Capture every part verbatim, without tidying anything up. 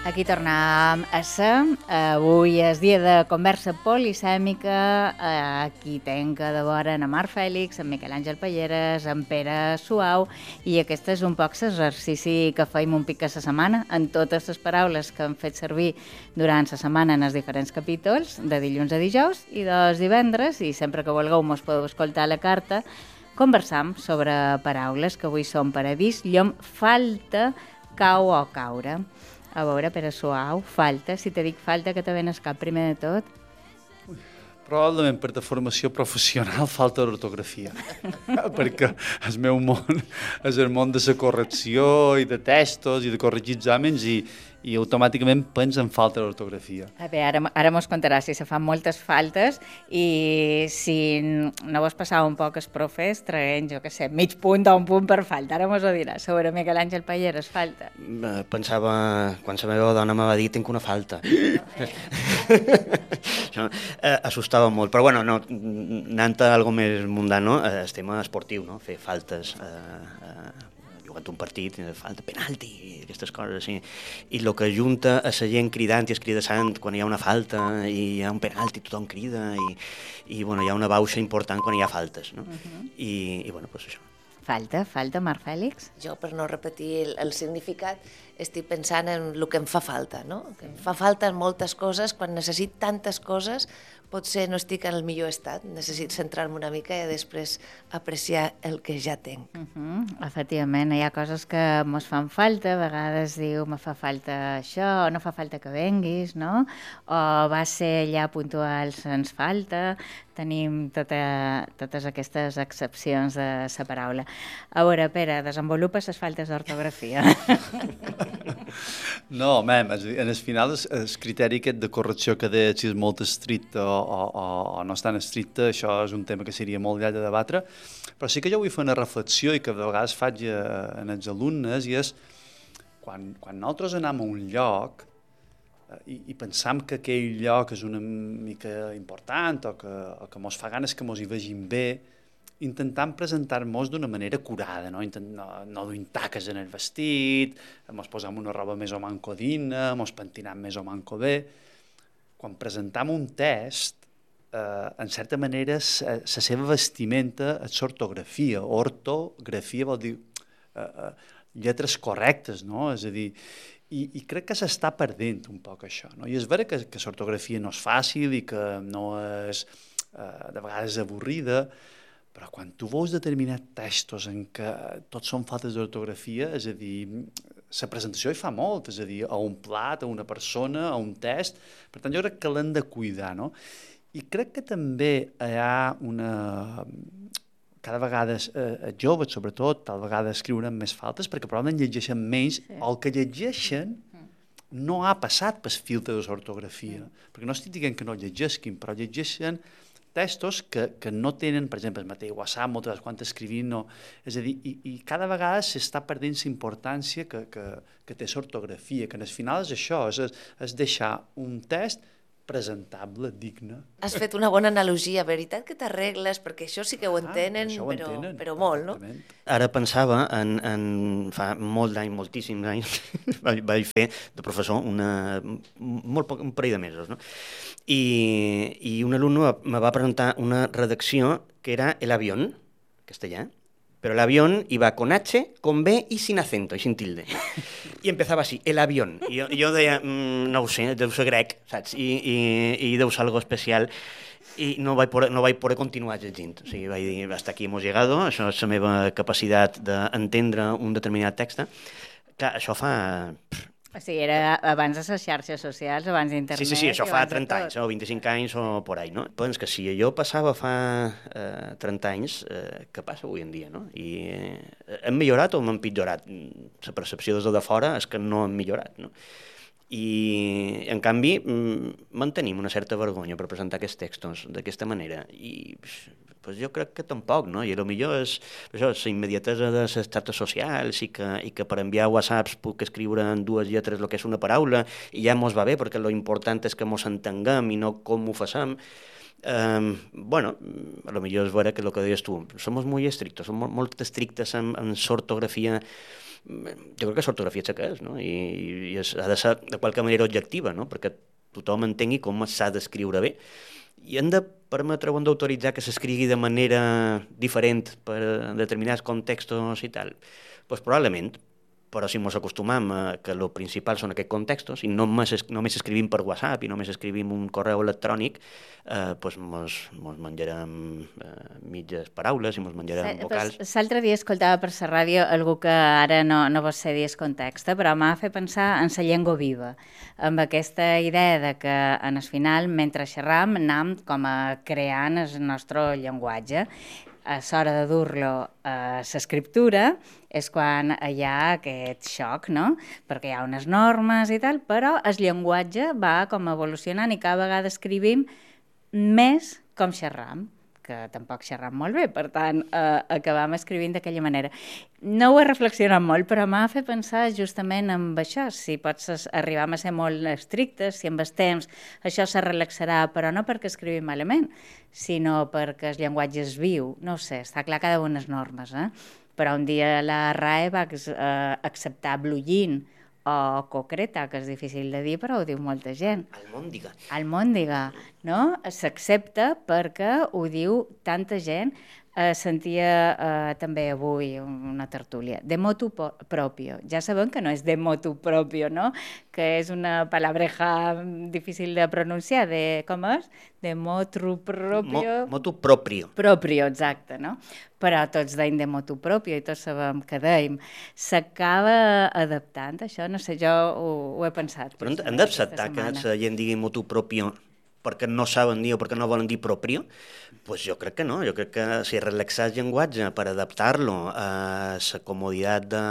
Aquí tornàvem a ser. Avui és dia de conversa polisèmica. Aquí tenc de vora en Marc Fèlix, en Miquel Àngel Palleres, en Pere Suau, i aquest és un poc l'exercici que feim un pic a la setmana, en totes les paraules que hem fet servir durant la setmana en els diferents capítols, de dilluns a dijous i dels divendres, i sempre que vulgueu mos podeu escoltar a la carta, conversam sobre paraules que avui són paradís, llom, falta, cau o caure. A veure, Pere Suau, falta, si te dic falta, que te ven al cap primer de tot? Probablement per de formació professional falta d'ortografia, perquè el meu món és el món de la correcció i de textos i de corregir exàmens i, i automàticament penso en falta d'ortografia. A veure, ara, ara mos contaràs si se fan moltes faltes i si no vos passava un poc els profes traient, jo què sé, mig punt o un punt per falta. Ara mos ho dirà, sobre Miquel Àngel Palleres, falta. Pensava, quan la meva dona me va dir, tinc una falta. Això eh, assustava molt, però bueno, no, anant a algo més mundano, eh, el tema esportiu, no? Fer faltes, eh, eh, jugant un partit, falta, penalti, aquestes coses així. I el que ajunta a la gent cridant i escridassant quan hi ha una falta i hi ha un penalti, tothom crida i, i bueno, hi ha una bauxa important quan hi ha faltes, no? Uh-huh. I, i bueno, doncs això. Falta, falta, Marc Fèlix? Jo, per no repetir el, el significat, estic pensant en el que em fa falta, no? Que em fa falta en moltes coses, quan necessit tantes coses, potser no estic en el millor estat, necessit centrar-me una mica i després apreciar el que ja tinc. Uh-huh. Efectivament, hi ha coses que mos fan falta, a vegades diu, me fa falta això, o no fa falta que venguis, no? O va ser allà puntual, se'ns falta, tenim tota, totes aquestes excepcions de la paraula. A veure, Pere, desenvolupa les faltes d'ortografia. No, mem, en el final el criteri aquest de correcció que deia si és molt estricte o, o, o no és tan estricte, això és un tema que seria molt llarg de debatre, però sí que jo vull fer una reflexió i que de vegades faig en els alumnes, i és quan, quan nosaltres anem a un lloc i, i pensam que aquell lloc és una mica important o que, o que mos fa ganes que mos hi vegin bé, intentant presentar-nos d'una manera curada, no, Intent, no, no duim taques en el vestit, mos posam una roba més o manco digna, mos pentinam més o manco bé. Quan presentam un test, eh, en certa manera, la seva vestimenta és ortografia. Ortografia vol dir eh, eh, lletres correctes, no? És a dir, i, i crec que s'està perdent un poc això, no? I és vera que, que l'ortografia no és fàcil i que no és, eh, de vegades, avorrida, però quan tu veus determinats textos en què tots són faltes d'ortografia, és a dir, la presentació hi fa molt, és a dir, a un plat, a una persona, a un test, per tant jo crec que l'hem de cuidar, no? I crec que també hi ha una... cada vegada eh, joves, sobretot, tal vegada escriuen més faltes perquè probablement llegeixen menys, sí. O el que llegeixen no ha passat pel filtre de l'ortografia, mm. perquè no estic dient que no llegeixin, però llegeixen textos que, que no tenen, per exemple, el mateix WhatsApp, moltes vegades quan escrivim, no... És a dir, i, i cada vegada s'està perdent la importància que, que, que té l'ortografia, que en el final és això, és, és deixar un text presentable, digne. Has fet una bona analogia, veritat que t'arregles, perquè això sí que ho entenen, ah, ho però, entenen, però molt, no? Ara pensava, en, en fa molt d'anys, moltíssims anys, vaig, vaig fer de professor una, molt poc, un parell de mesos, no? I, i un alumne me va presentar una redacció que era el avión, castellà, pero el avión iba con H, con B y sin acento, y sin tilde. I empezava així, el avión. I jo, jo deia, mmm, no ho sé, deu ser grec, saps? I, i, i deu ser algo especial. I no vaig poder, no vaig poder continuar llegint. O sigui, vaig dir, hasta aquí hemos llegado, això és la meva capacitat d'entendre un determinat text. Clar, això fa... O sigui, era abans de les xarxes socials, abans d'internet... Sí, sí, sí, això fa trenta anys, o vint-i-cinc anys, o por ahí, no? Doncs que si allò passava fa eh, trenta anys, eh, què passa avui en dia, no? I eh, hem millorat o hem empitjorat? La percepció des de fora és que no hem millorat, no? I, en canvi, mantenim una certa vergonya per presentar aquests textos d'aquesta manera. I pues, jo crec que tampoc, no? I potser és això, la immediatesa de les xarxes socials i que, i que per enviar whatsapps puc escriure en dues lletres el que és una paraula i ja mos va bé perquè lo important és que mos entenguem i no com ho facem. Um, bueno, a lo millor és vera que el que deies tu, som molt estrictos, som molt, molt estrictes en, en l'ortografia jo crec que l'ortografia és que és, no? I, i és, ha de ser de qualque manera objectiva, no? Perquè tothom entengui com s'ha d'escriure bé. I hem de permetre o hem d'autoritzar que s'escrigui de manera diferent per determinats contextos i tal? Pues probablement, però si ens acostumam a que el principal són aquests contextos i només, només escrivim per WhatsApp i només escrivim un correu electrònic, eh, pues mos, mos menjarem eh, mitges paraules i mos menjarem sí, vocals. L'altre dia escoltava per la ràdio algú que ara no, no vos sé dir el context, però m'ha fet pensar en la llengua viva, amb aquesta idea de que en el final, mentre xerram, anem com a creant el nostre llenguatge. A l'hora de dur-lo a l'escriptura és quan hi ha aquest xoc, no? Perquè hi ha unes normes i tal, però el llenguatge va com evolucionant i cada vegada escrivim més com xerram, que tampoc xerram molt bé, per tant, eh, acabam escrivint d'aquella manera. No ho he reflexionat molt, però m'ha fet pensar justament en això, si pots arribar a ser molt estrictes, si amb el temps això se relaxarà, però no perquè escrivim malament, sinó perquè el llenguatge és viu. No ho sé, està clar que hi ha unes normes, eh? Però un dia la R A E va eh, acceptar blullín o concreta, que és difícil de dir, però ho diu molta gent. Almòndiga. Almòndiga, no? S'accepta perquè ho diu tanta gent. Eh, sentia eh, també avui una tertúlia, de motu propio. Ja sabem que no és de motu propio, no? Que és una palabreja difícil de pronunciar, de, com és? De motu propio... Mo, motu proprio. Proprio, exacte, no? Però tots deim de motu propio i tots sabem que deim. S'acaba adaptant, això? No sé, jo ho, ho he pensat. Però hem d'acceptar que la gent digui motu propio perquè no saben dir o perquè no volen dir propio? Pues jo crec que no, jo crec que si relaxar el llenguatge per adaptar-lo a la comoditat de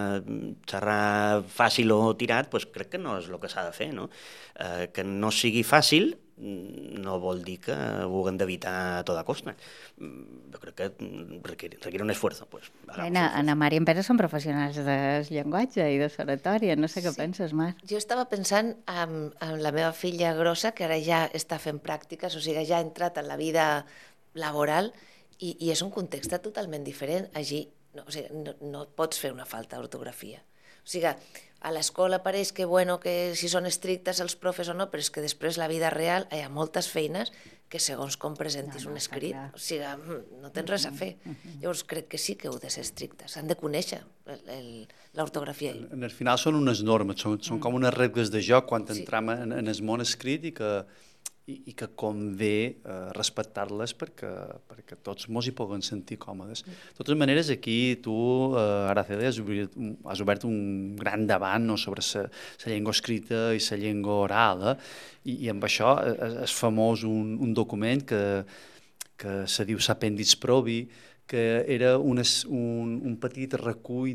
xerrar fàcil o tirat, pues crec que no és el que s'ha de fer, no? Eh, que no sigui fàcil no vol dir que ho haguem d'evitar a tota costa. Jo crec que requiere, requiere un esfuerzo. Pues, Ana, Ana Maria i en Pere són professionals del llenguatge i de l'oratòria, no sé què sí. penses, Mar. Jo estava pensant en, en la meva filla grossa, que ara ja està fent pràctiques, o sigui, ja ha entrat en la vida laboral i, i és un context totalment diferent. Allí no, o sigui, no, no pots fer una falta d'ortografia. O sigui, a l'escola pareix que, bueno, que si són estrictes els profes o no, però és que després la vida real hi ha moltes feines que segons com presentis no, no, un escrit, o sigui, no tens res a fer. Llavors crec que sí que heu de ser estrictes, han de conèixer l'ortografia. En el final són unes normes, són, són com unes regles de joc quan sí. entram en, en el món escrit i que i, i que convé eh, respectar-les perquè, perquè tots mos hi puguen sentir còmodes. De totes maneres, aquí tu, eh, Araceli, has obert, has obert un gran debat no, sobre la llengua escrita i la llengua oral, eh? I, i amb això és, és famós un, un document que, que se diu Sapendis Probi, que era un, un, un petit recull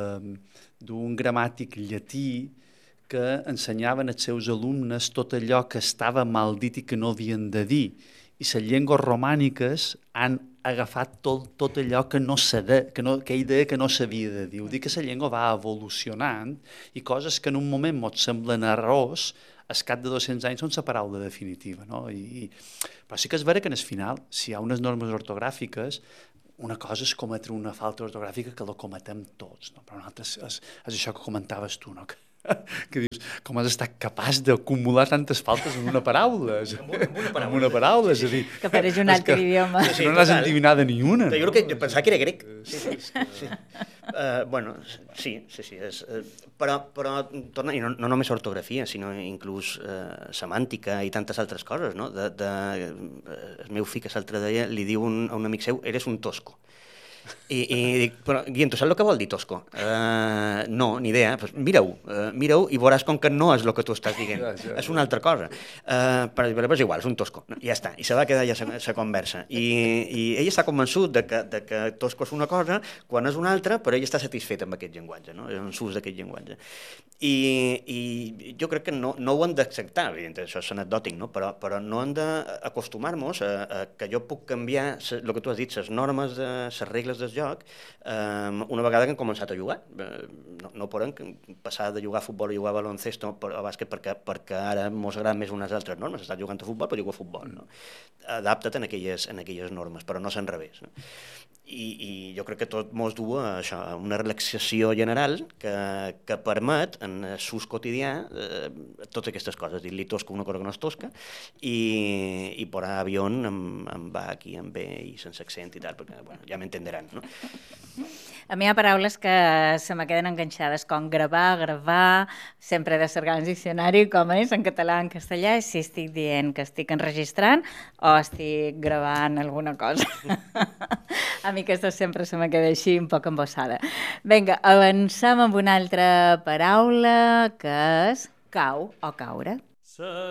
d'un gramàtic llatí que ensenyaven als seus alumnes tot allò que estava mal dit i que no havien de dir. I les llengües romàniques han agafat tot, tot allò que, no de, que, no, que ell deia que no s'havia de dir. Ho dic que la llengua va evolucionant i coses que en un moment mos semblen errors, al cap de dos-cents anys són la paraula definitiva. No? I, però sí que és vera que en el final, si hi ha unes normes ortogràfiques, una cosa és cometre una falta ortogràfica que la cometem tots, no? Però nosaltres és, és això que comentaves tu, no? Que dius, com has estat capaç d'acumular tantes faltes en una paraula? En una, en una paraula. En una paraula, és a dir... Que pareix un altre idioma. Sí, sí, no n'has endivinada ni una. Jo crec que pensava que era grec. Sí, sí. sí. Uh, bueno, sí, sí, sí. És, uh, però, però torna, i no, no només ortografia, sinó inclús uh, semàntica i tantes altres coses, no? De, de, uh, el meu fill que l'altre dia li diu un, a un amic seu, eres un tosco. I, i dic, però Guillem, tu saps el que vol dir tosco? Uh, no, ni idea. Pues mira-ho, uh, mira-ho i veuràs com que no és el que tu estàs dient. Ja, ja, és una altra cosa. Uh, però, però és igual, és un tosco. No, ja està. I se va quedar ja la conversa. I, I ell està convençut de que, de que tosco és una cosa quan és una altra, però ell està satisfet amb aquest llenguatge, no? En l'ús d'aquest llenguatge. I, I jo crec que no, no ho hem d'acceptar, evidentment, això és anecdòtic, no? Però, però no hem d'acostumar-nos a, a que jo puc canviar el que tu has dit, les normes, les regles del joc, eh, una vegada que hem començat a jugar. Eh, no, no podem passar de jugar a futbol a jugar a baloncesto a bàsquet perquè, perquè ara ens agraden més unes altres normes. Estàs jugant a futbol, però jugo a futbol. No? Adapta't en aquelles, en aquelles normes, però no és en revés. No? I, i jo crec que tot mos du a això, a una relaxació general que, que permet en l'ús quotidià eh, totes aquestes coses, dir-li tosca una cosa que no és tosca i, i por avió em, em va aquí, em ve i sense accent i tal, perquè bueno, ja m'entenderan, no? A mi hi ha paraules que se me queden enganxades, com gravar, gravar, sempre he de cercar en diccionari com és en català, en castellà, si estic dient que estic enregistrant o estic gravant alguna cosa. A mi aquesta sempre se me queda així un poc embossada. Vinga, avancem amb una altra paraula que és cau o caure.